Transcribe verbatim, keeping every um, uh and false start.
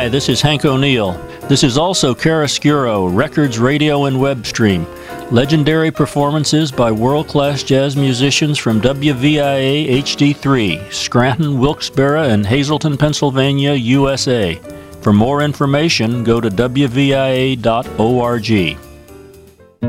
Hi, this is Hank O'Neill. This is also Chiaroscuro, Records, Radio, and Web Stream. Legendary performances by world-class jazz musicians from W V I A H D three, Scranton, Wilkes-Barre, and Hazleton, Pennsylvania, U S A. For more information, go to W V I A dot org.